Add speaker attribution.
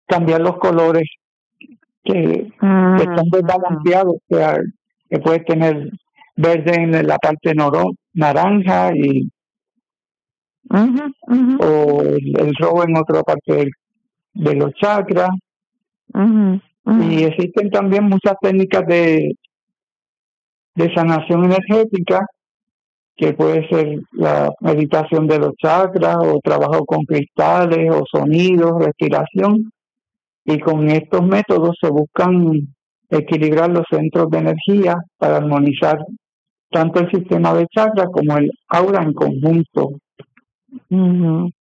Speaker 1: cambiar los colores que están desbalanceados, o sea, que puedes tener verde en la parte naranja y o el rojo en otra parte de los chakras. Y existen también muchas técnicas de sanación energética, que puede ser la meditación de los chakras o trabajo con cristales o sonidos, respiración, y con estos métodos se buscan equilibrar los centros de energía para armonizar tanto el sistema de chakras como el aura en conjunto.